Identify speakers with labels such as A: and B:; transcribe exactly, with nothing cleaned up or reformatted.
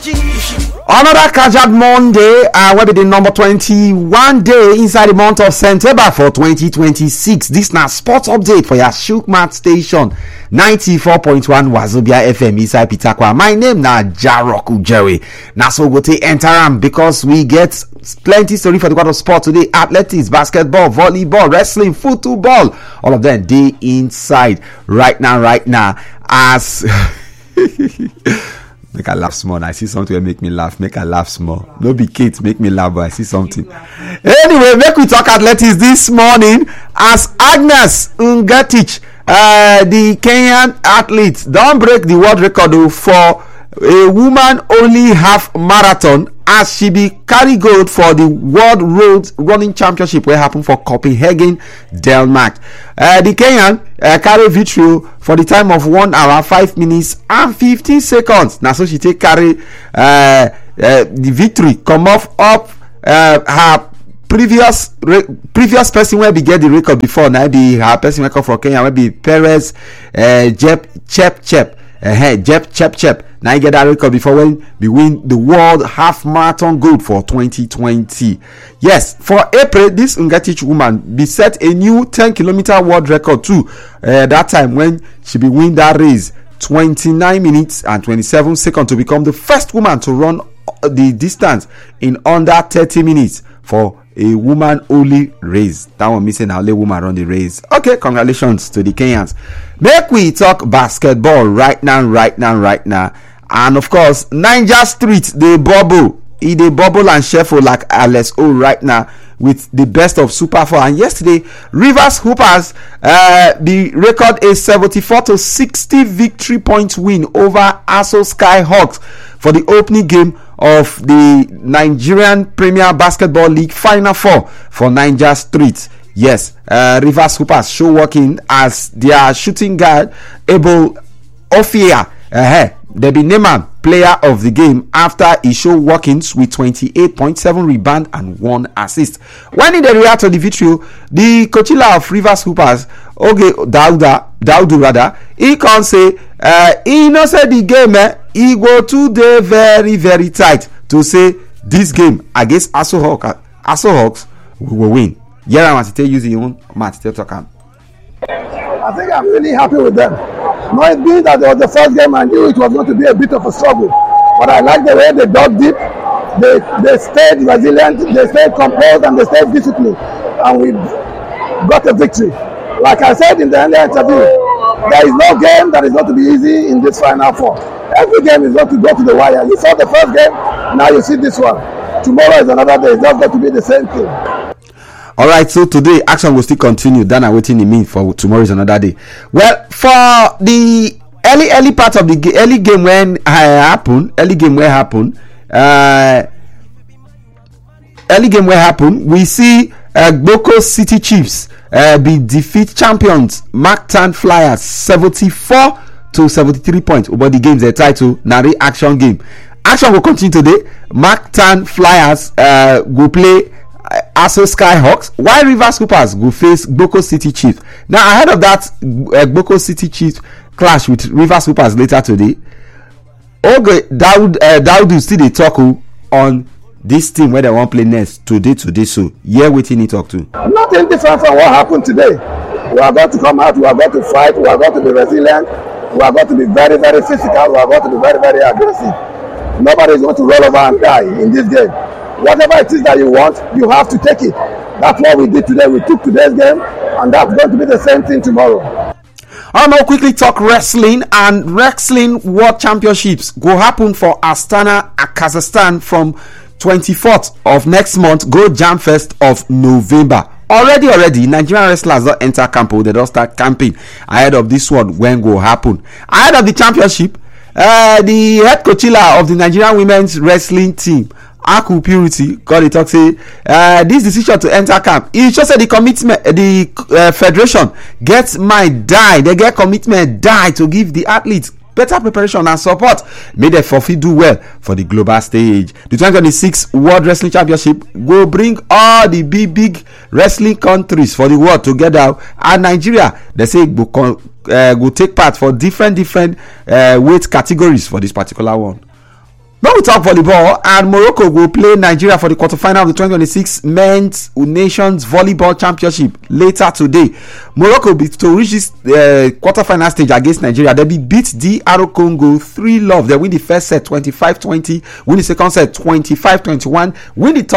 A: Another Kajad Monday, uh, will be the number twenty-one day inside the month of September for twenty twenty-six. This now sports update for your Shukmat station ninety-four point one Wazobia F M inside Pitakwa. My name na Jarok Ujewe. Now so go to enter am because we get plenty story for the world of sport today. Athletics, basketball, volleyball, wrestling, football, all of them they inside right now, right now as. Make I laugh small. I see something that make me laugh. Make I laugh small. No be Kate make me laugh, but I see something. Anyway, make we talk athletics this morning as Agnes Ngetich, uh, the Kenyan athlete, don't break the world record for a woman only half marathon as she be carry gold for the World Road Running Championship wey happen for Copenhagen, Denmark. Uh, the Kenyan uh, carry victory for the time of one hour five minutes and fifteen seconds. Now so she take carry uh, uh, the victory come off up uh, her previous re- previous person wey be get the record before. Now be her person record for Kenya wey be Perez uh, Jep Chep Chep uh, Jep Chep Chep. Now you get that record before when we win the world half marathon gold for twenty twenty. Yes, for April, this Ngetich woman be set a new ten kilometer world record too. Uh, that time when she be win that race twenty-nine minutes and twenty-seven seconds to become the first woman to run the distance in under thirty minutes for a woman only race. That one missing now only woman run the race. Okay, congratulations to the Kenyans. Make we talk basketball right now, right now, right now. And of course, Niger Street, they bubble. E dey bubble and shuffle like L S O right now with the best of Super four. And yesterday, Rivers Hoopers uh, the record a seventy-four to sixty victory point win over Aso Skyhawks for the opening game of the Nigerian Premier Basketball League Final Four for Niger Street. Yes, uh, Rivers Hoopers show working as their shooting guard Abel Ofia. Uh, they be named player of the game after he showed workings with twenty-eight point seven rebound and one assist. When in the react to the victory, the coachilla of Rivers Hoopers, Oge Dauda, Daudu rather, he can say, uh, he know say the game, eh, he go today very, very tight to say this game against Aso Hawks, Aso Hawks we will win. Yeah, I want to tell you the own match. Tell talk.
B: I think I'm really happy with them. Knowing being that it was the first game, I knew it was going to be a bit of a struggle. But I like the way they dug deep. They they stayed resilient, they stayed composed, and they stayed disciplined. And we got a victory. Like I said in the earlier interview, there is no game that is going to be easy in this Final Four. Every game is going to go to the wire. You saw the first game, now you see this one. Tomorrow is another day. It's just going to be the same thing.
A: All right, so today action will still continue. Then I'm waiting in me for tomorrow is another day. Well, for the early early part of the g- early game when uh, happen, early game where happen, uh, early game where happen, we see uh, Boko City Chiefs uh, be defeat champions Mactan Flyers seventy-four to seventy-three points over the games. Their title Nari Action Game. Action will continue today. Mactan Flyers uh, will play Aso Skyhawks, while Rivers Hoopers go face Boko City Chiefs. Now, ahead of that uh, Boko City Chiefs clash with Rivers Hoopers later today, Oge Daud, uh, Daudu still dey talk on this team where they want play next today, today. So, yeah, waiting he talk to.
B: Nothing different from what happened today. We are going to come out, we are going to fight, we are going to be resilient, we are going to be very, very physical, we are going to be very, very aggressive. Nobody is going to roll over and die in this game. Whatever it is that you want, you have to take it. That's what we did today. We took today's game, and that's going to be the same thing tomorrow.
A: I'll now quickly talk wrestling, and wrestling world championships go happen for Astana, Kazakhstan from twenty-fourth of next month, go Jam Fest of November. Already, already, Nigerian wrestlers don't enter camp, they don't start camping ahead of this one when go happen. Ahead of the championship, uh, the head coachilla of the Nigerian women's wrestling team, Aku Purity, God, he talk say uh, this decision to enter camp. He just said the commitment, the uh, federation gets my die. They get commitment die to give the athletes better preparation and support. May they forfeit do well for the global stage. The twenty twenty-six World Wrestling Championship will bring all the big, big wrestling countries for the world together. And Nigeria, they say, will, uh, will take part for different, different uh, weight categories for this particular one. Now we talk volleyball, and Morocco will play Nigeria for the quarterfinal of the twenty twenty-six Men's Nations Volleyball Championship later today. Morocco be to reach this uh, quarterfinal stage against Nigeria. They be beat D R Congo three love. They win the first set twenty-five twenty, win the second set twenty-five twenty-one, win the third